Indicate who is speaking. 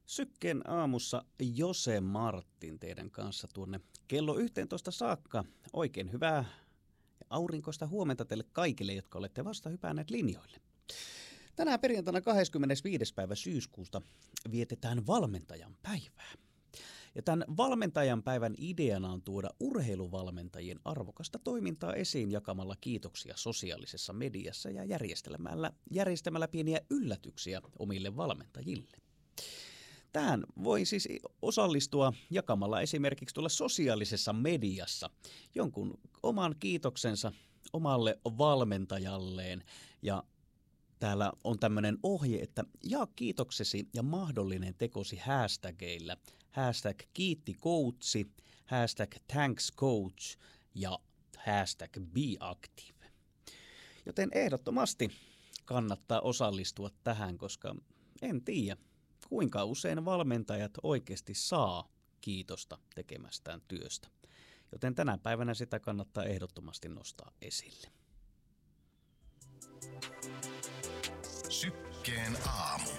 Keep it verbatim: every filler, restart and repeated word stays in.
Speaker 1: Sykkeen aamussa Jose Martin teidän kanssa tuonne kello yhteentoista saakka. Oikein hyvää ja aurinkoista huomenta teille kaikille, jotka olette vasta hypänneet linjoille. Tänään perjantaina kahdeskymmenesviides päivä syyskuusta vietetään valmentajan päivää. Ja tämän valmentajan päivän ideana on tuoda urheiluvalmentajien arvokasta toimintaa esiin jakamalla kiitoksia sosiaalisessa mediassa ja järjestämällä, järjestämällä pieniä yllätyksiä omille valmentajille. Tähän voi siis osallistua jakamalla esimerkiksi tuolla sosiaalisessa mediassa jonkun oman kiitoksensa omalle valmentajalleen. Ja täällä on tämmöinen ohje, että jaa kiitoksesi ja mahdollinen tekosi hashtageilla. Hashtag kiitti coachi, hashtag thanks coach ja hashtag be active. Joten ehdottomasti kannattaa osallistua tähän, koska en tiedä, kuinka usein valmentajat oikeasti saa kiitosta tekemästään työstä. Joten tänä päivänä sitä kannattaa ehdottomasti nostaa esille.
Speaker 2: Sykkeen aamu.